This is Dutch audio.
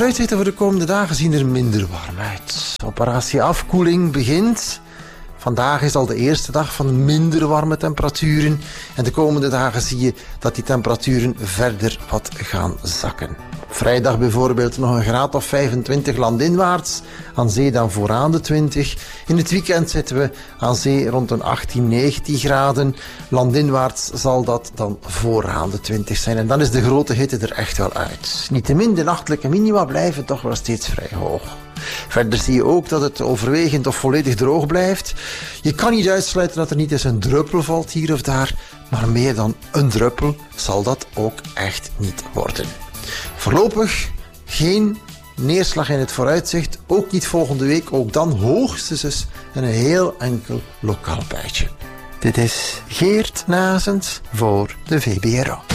vooruitzichten voor de komende dagen zien er minder warm uit. Operatie afkoeling begint. Vandaag is al de eerste dag van minder warme temperaturen. En de komende dagen zie je dat die temperaturen verder wat gaan zakken. Vrijdag bijvoorbeeld nog een graad of 25 landinwaarts. Aan zee dan vooraan de 20. In het weekend zitten we aan zee rond een 18, 19 graden. Landinwaarts zal dat dan vooraan de 20 zijn. En dan is de grote hitte er echt wel uit. Niettemin, de nachtelijke minima blijven toch wel steeds vrij hoog. Verder zie je ook dat het overwegend of volledig droog blijft. Je kan niet uitsluiten dat er niet eens een druppel valt hier of daar. Maar meer dan een druppel zal dat ook echt niet worden. Voorlopig geen neerslag in het vooruitzicht. Ook niet volgende week. Ook dan hoogstens eens een heel enkel lokaal buitje. Dit is Geert Nazens voor de VBRO.